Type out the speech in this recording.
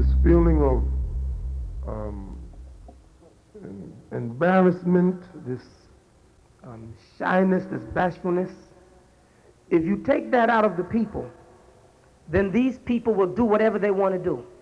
this feeling of embarrassment, this shyness, this bashfulness, if you take that out of the people, then these people will do whatever they want to do.